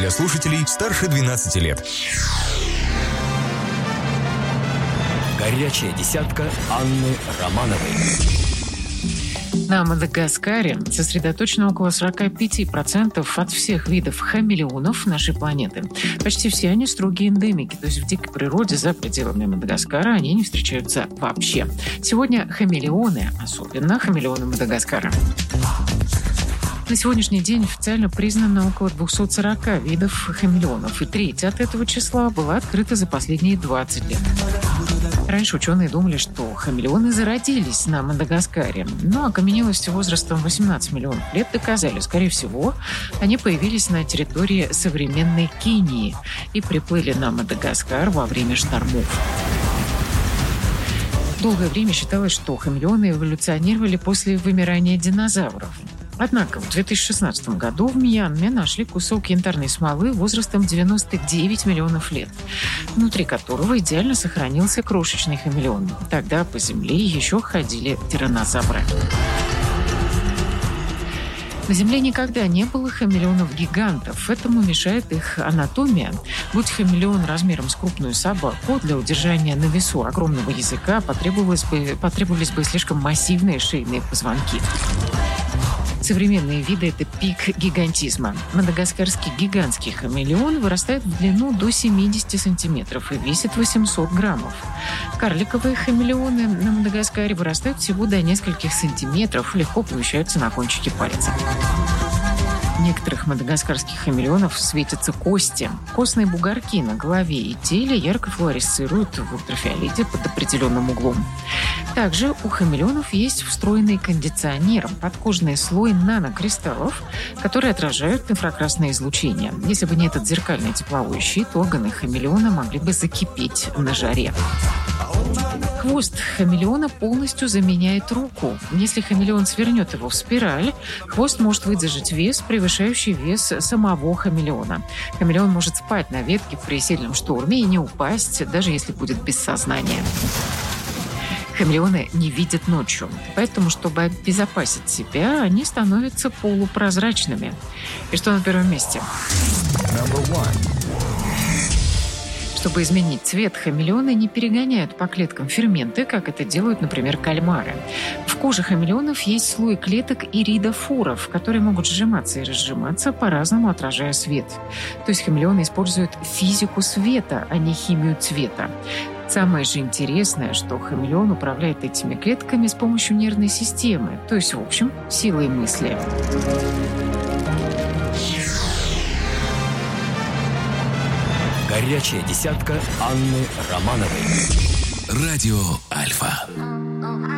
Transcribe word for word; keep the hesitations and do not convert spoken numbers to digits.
для слушателей старше двенадцати лет. Горячая десятка Анны Романовой. На Мадагаскаре сосредоточено около сорок пять процентов от всех видов хамелеонов нашей планеты. Почти все они строгие эндемики, то есть в дикой природе за пределами Мадагаскара они не встречаются вообще. Сегодня хамелеоны, особенно хамелеоны Мадагаскара. На сегодняшний день официально признано около двести сорок видов хамелеонов, и треть от этого числа была открыта за последние двадцать лет. Раньше ученые думали, что хамелеоны зародились на Мадагаскаре, но окаменелости возрастом восемнадцать миллионов лет доказали, скорее всего, они появились на территории современной Кении и приплыли на Мадагаскар во время штормов. Долгое время считалось, что хамелеоны эволюционировали после вымирания динозавров. Однако в две тысячи шестнадцатом году в Мьянме нашли кусок янтарной смолы возрастом девяносто девять миллионов лет, внутри которого идеально сохранился крошечный хамелеон. Тогда по Земле еще ходили тираннозавры. На Земле никогда не было хамелеонов-гигантов. Этому мешает их анатомия. Будь хамелеон размером с крупную собаку, для удержания на весу огромного языка потребовалось бы, потребовались бы слишком массивные шейные позвонки. Современные виды – это пик гигантизма. Мадагаскарский гигантский хамелеон вырастает в длину до семьдесят сантиметров и весит восемьсот граммов. Карликовые хамелеоны на Мадагаскаре вырастают всего до нескольких сантиметров и легко помещаются на кончике пальца. У некоторых мадагаскарских хамелеонов светятся кости. Костные бугорки на голове и теле ярко флуоресцируют в ультрафиолете под определенным углом. Также у хамелеонов есть встроенный кондиционер, подкожный слой нанокристаллов, которые отражают инфракрасное излучение. Если бы не этот зеркальный тепловой щит, органы хамелеона могли бы закипеть на жаре. Хвост хамелеона полностью заменяет руку. Если хамелеон свернет его в спираль, хвост может выдержать вес, превышающий вес самого хамелеона. Хамелеон может спать на ветке при сильном шторме и не упасть, даже если будет без сознания. Хамелеоны не видят ночью, поэтому, чтобы обезопасить себя, они становятся полупрозрачными. И что на первом месте? Чтобы изменить цвет, хамелеоны не перегоняют по клеткам ферменты, как это делают, например, кальмары. В коже хамелеонов есть слой клеток иридофоров, которые могут сжиматься и разжиматься, по-разному отражая свет. То есть хамелеоны используют физику света, а не химию цвета. Самое же интересное, что хамелеон управляет этими клетками с помощью нервной системы, то есть, в общем, силой мысли. Горячая десятка Анны Романовой. Радио Альфа.